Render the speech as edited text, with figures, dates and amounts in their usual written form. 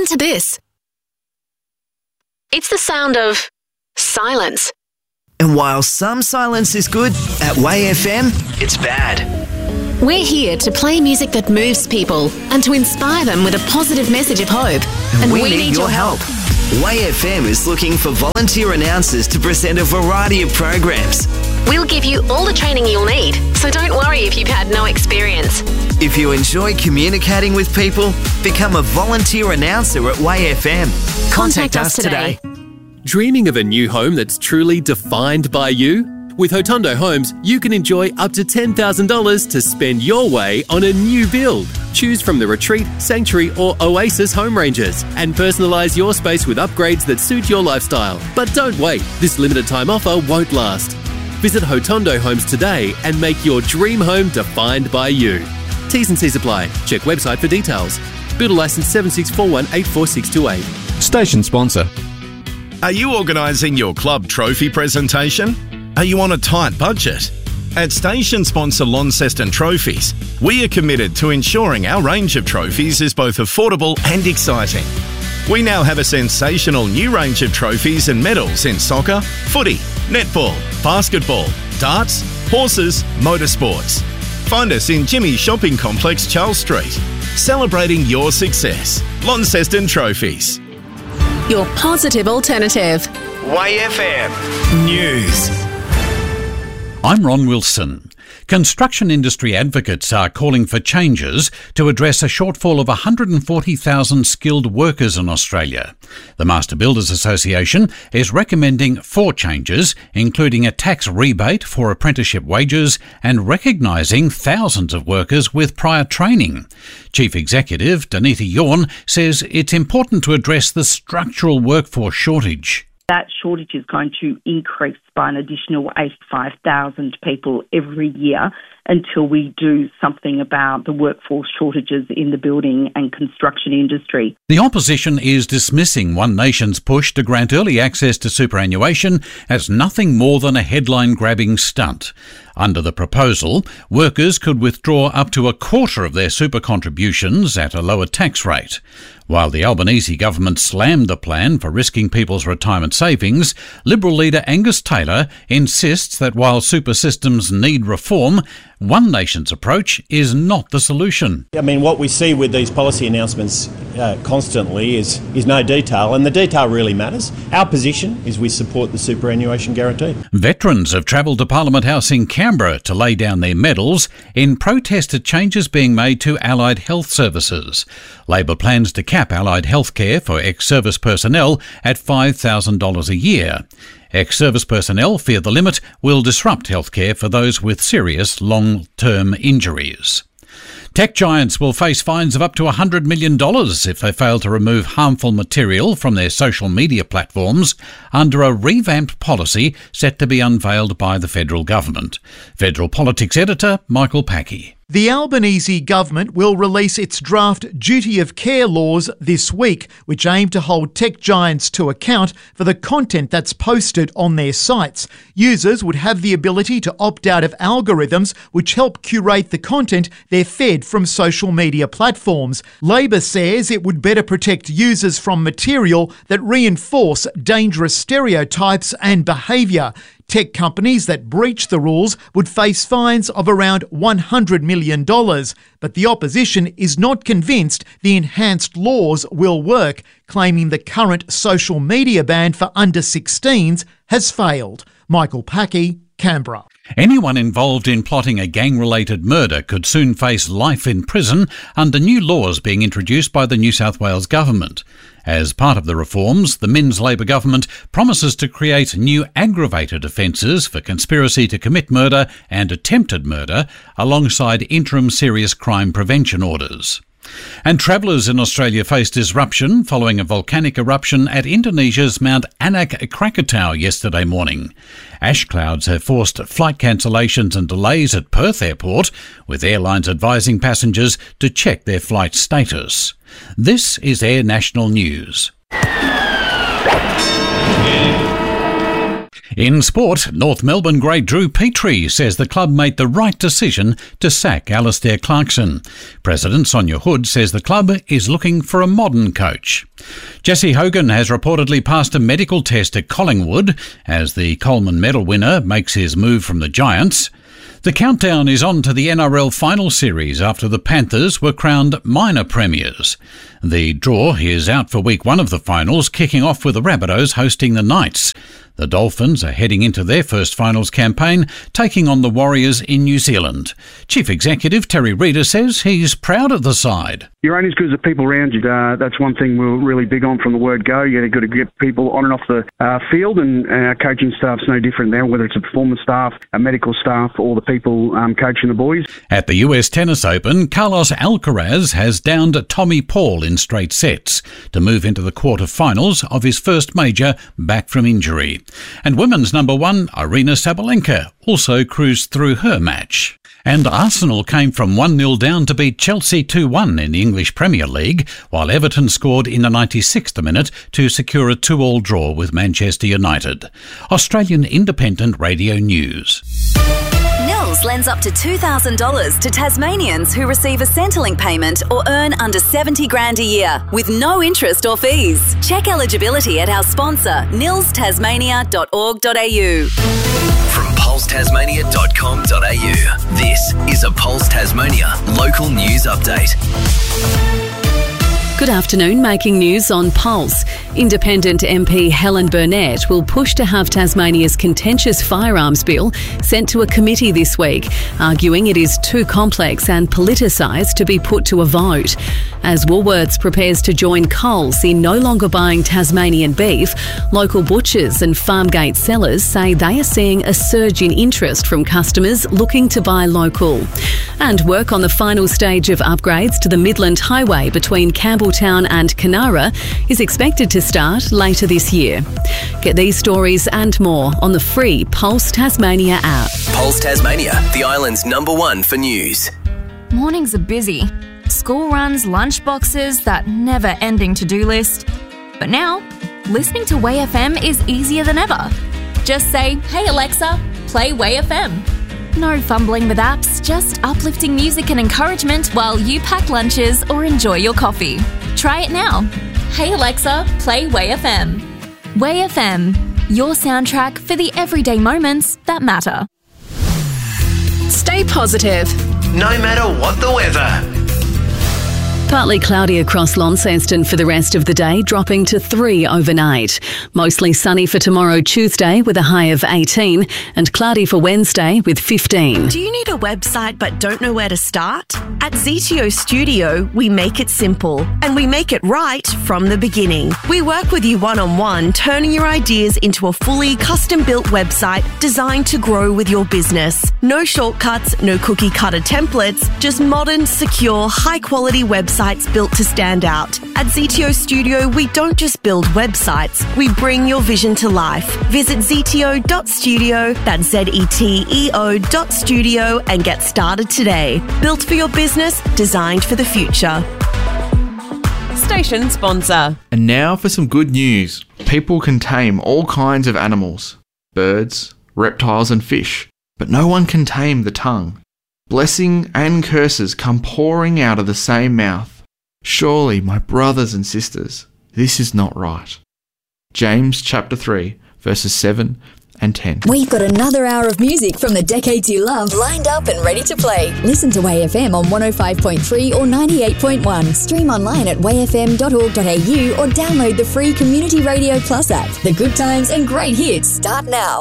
Listen to this. It's the sound of silence. And while some silence is good, at Way FM, it's bad. We're here to play music that moves people and to inspire them with a positive message of hope. And we need your help. Way FM is looking for volunteer announcers to present a variety of programs. We'll give you all the training you'll need, so don't worry if you've had no experience. If you enjoy communicating with people, become a volunteer announcer at Way FM. Contact us today. Dreaming of a new home that's truly defined by you? With Hotondo Homes, you can enjoy up to $10,000 to spend your way on a new build. Choose from the Retreat, Sanctuary or Oasis home ranges and personalise your space with upgrades that suit your lifestyle. But don't wait, this limited time offer won't last. Visit Hotondo Homes today and make your dream home defined by you. T's and C's apply. Check website for details. Builder licence 7641844628. Station sponsor. Are you organising your club trophy presentation? Are you on a tight budget? At station sponsor Launceston Trophies, we are committed to ensuring our range of trophies is both affordable and exciting. We now have a sensational new range of trophies and medals in soccer, footy, netball, basketball, darts, horses, motorsports. Find us in Jimmy's Shopping Complex, Charles Street. Celebrating your success. Launceston Trophies. Your positive alternative. Way FM News. I'm Ron Wilson. Construction industry advocates are calling for changes to address a shortfall of 140,000 skilled workers in Australia. The Master Builders Association is recommending 4 changes, including a tax rebate for apprenticeship wages and recognising thousands of workers with prior training. Chief Executive Danita Yawn says it's important to address the structural workforce shortage. That shortage is going to increase by an additional 85,000 people every year until we do something about the workforce shortages in the building and construction industry. The opposition is dismissing One Nation's push to grant early access to superannuation as nothing more than a headline-grabbing stunt. Under the proposal, workers could withdraw up to a quarter of their super contributions at a lower tax rate. While the Albanese government slammed the plan for risking people's retirement savings, Liberal leader Angus Taylor insists that while super systems need reform, One Nation's approach is not the solution. I mean, what we see with these policy announcements constantly is no detail, and the detail really matters. Our position is we support the superannuation guarantee. Veterans have travelled to Parliament House in Canberra to lay down their medals in protest at changes being made to allied health services. Labor plans to cap allied health care for ex-service personnel at $5,000 a year. Ex-service personnel fear the limit will disrupt healthcare for those with serious long-term injuries. Tech giants will face fines of up to $100 million if they fail to remove harmful material from their social media platforms under a revamped policy set to be unveiled by the federal government. Federal Politics editor Michael Packey. The Albanese government will release its draft duty of care laws this week, which aim to hold tech giants to account for the content that's posted on their sites. Users would have the ability to opt out of algorithms which help curate the content they're fed from social media platforms. Labor says it would better protect users from material that reinforce dangerous stereotypes and behaviour. Tech companies that breach the rules would face fines of around $100 million, but the opposition is not convinced the enhanced laws will work, claiming the current social media ban for under 16s has failed. Michael Packey, Canberra. Anyone involved in plotting a gang-related murder could soon face life in prison under new laws being introduced by the New South Wales government. As part of the reforms, the Minns Labor government promises to create new aggravated offences for conspiracy to commit murder and attempted murder, alongside interim serious crime prevention orders. And travellers in Australia face disruption following a volcanic eruption at Indonesia's Mount Anak Krakatau yesterday morning. Ash clouds have forced flight cancellations and delays at Perth Airport, with airlines advising passengers to check their flight status. This is Air National News. In sport, North Melbourne great Drew Petrie says the club made the right decision to sack Alastair Clarkson. President Sonia Hood says the club is looking for a modern coach. Jesse Hogan has reportedly passed a medical test at Collingwood as the Coleman Medal winner makes his move from the Giants. The countdown is on to the NRL final series after the Panthers were crowned minor premiers. The draw is out for week 1 of the finals, kicking off with the Rabbitohs hosting the Knights. The Dolphins are heading into their first finals campaign, taking on the Warriors in New Zealand. Chief Executive Terry Reeder says he's proud of the side. You're only as good as the people around you. That's one thing we're really big on from the word go. You've got to get people on and off the field, and our coaching staff's no different now, whether it's a performance staff, a medical staff, or the people coaching the boys. At the US Tennis Open, Carlos Alcaraz has downed Tommy Paul in straight sets to move into the quarter-finals of his first major back from injury. And women's number 1, Aryna Sabalenka, also cruised through her match. And Arsenal came from 1-0 down to beat Chelsea 2-1 in the English Premier League, while Everton scored in the 96th minute to secure a 2-2 draw with Manchester United. Australian Independent Radio News. Nils lends up to $2,000 to Tasmanians who receive a Centrelink payment or earn under $70,000 a year with no interest or fees. Check eligibility at our sponsor, nilstasmania.org.au. From pulsetasmania.com.au, this is a Pulse Tasmania local news update. Good afternoon, making news on Pulse. Independent MP Helen Burnett will push to have Tasmania's contentious firearms bill sent to a committee this week, arguing it is too complex and politicised to be put to a vote. As Woolworths prepares to join Coles in no longer buying Tasmanian beef, local butchers and farm gate sellers say they are seeing a surge in interest from customers looking to buy local. And work on the final stage of upgrades to the Midland Highway between Campbelltown and Kanara is expected to start later this year. Get these stories and more on the free Pulse Tasmania app. Pulse Tasmania, the island's number 1 for news. Mornings are busy. School runs, lunch boxes, that never-ending to-do list. But now, listening to Way FM is easier than ever. Just say, "Hey Alexa, play Way FM." No fumbling with apps, just uplifting music and encouragement while you pack lunches or enjoy your coffee. Try it now. Hey Alexa, play Way FM. Way FM, your soundtrack for the everyday moments that matter. Stay positive, no matter what the weather. Partly cloudy across Launceston for the rest of the day, dropping to 3 overnight. Mostly sunny for tomorrow, Tuesday, with a high of 18, and cloudy for Wednesday with 15. Do you need a website but don't know where to start? At ZTO Studio, we make it simple, and we make it right from the beginning. We work with you one-on-one, turning your ideas into a fully custom-built website designed to grow with your business. No shortcuts, no cookie-cutter templates, just modern, secure, high-quality websites built to stand out. At ZTO Studio, we don't just build websites, we bring your vision to life. Visit zto.studio, that's ZETEO.studio, and get started today. Built for your business, designed for the future. Station sponsor. And now for some good news. People can tame all kinds of animals, birds, reptiles and fish, but no one can tame the tongue. Blessing and curses come pouring out of the same mouth. Surely, my brothers and sisters, this is not right. James chapter 3, verses 7 and 10. We've got another hour of music from the decades you love lined up and ready to play. Listen to WayFM on 105.3 or 98.1. Stream online at wayfm.org.au or download the free Community Radio Plus app. The good times and great hits start now.